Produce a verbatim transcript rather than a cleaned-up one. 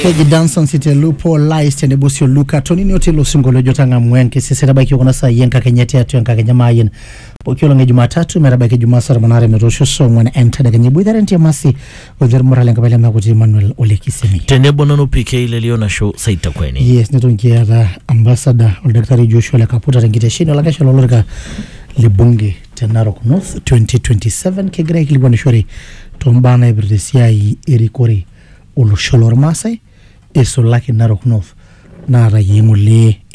Keji Danson City Lupo Lice tende bosio Luka Tonini Otelo Sungolo Jotanga Mwenke sisi rabaki kuna saa yenka kenyete atu yenka kenyama yin Pokio lange Jumatatu merabaki Jumasara manare merosho so mwana enta daga nyibu idara ntia masi Udhir murale ngabali mnakuti Emmanuel Olekisemi Tende bonano pike ile liona show saita kweni Yes neto nkia da ambassador Oldaktari Joshua Lakaputa rengite shino lakasha lolorika Libunge Narok North twenty twenty-seven Kegira ikilikuwa nishwari Tombana ibirisia irikori Ulu Sholor Masai Eso laki Narok North Nara yengule